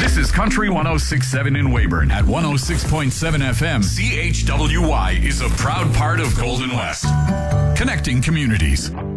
This is Country 106.7 in Weyburn at 106.7 FM. CHWY is a proud part of Golden West. Connecting communities.